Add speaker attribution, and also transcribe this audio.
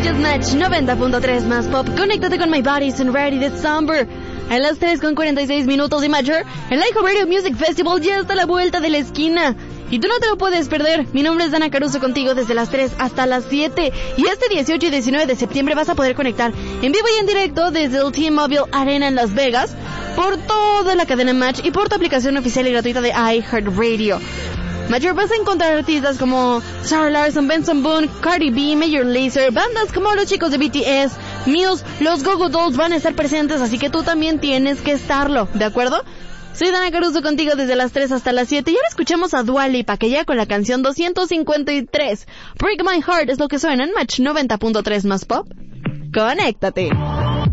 Speaker 1: Escuchas Match 90.3 más pop. Conéctate con My Body's and Ready this Summer. A las 3:46 y Major, el iHeartRadio Music Festival ya está a la vuelta de la esquina. Y tú no te lo puedes perder. Mi nombre es Dana Caruso, contigo desde las 3 hasta las 7. Y este 18 y 19 de septiembre vas a poder conectar en vivo y en directo desde el T-Mobile Arena en Las Vegas, por toda la cadena Match y por tu aplicación oficial y gratuita de iHeartRadio. Major, vas a encontrar artistas como Sarah Larson, Benson Boone, Cardi B, Major Lazer, bandas como los chicos de BTS, Muse, los Go-Go Dolls van a estar presentes, así que tú también tienes que estarlo, ¿de acuerdo? Soy Dana Caruso, contigo desde las 3 hasta las 7 y ahora escuchamos a Dua Lipa, que ya con la canción 253. Break My Heart es lo que suena en Match 90.3 más pop. ¡Conéctate!